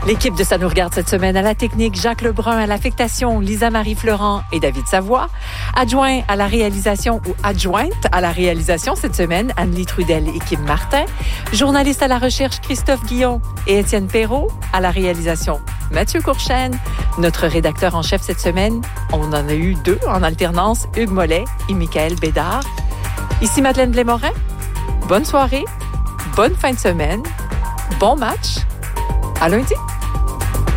L'équipe de Ça nous regarde cette semaine à la technique, Jacques Lebrun à l'affectation, Lisa-Marie Florent et David Savoie. Adjoint à la réalisation ou adjointe à la réalisation cette semaine, Anne-Lie Trudel et Kim Martin. Journaliste à la recherche, Christophe Guillon et Étienne Perrault. À la réalisation, Mathieu Courchaine. Notre rédacteur en chef cette semaine, on en a eu deux en alternance, Hugues Mollet et Michael Bédard. Ici Madeleine Blais-Morin. Bonne soirée, bonne fin de semaine, bon match. À lundi.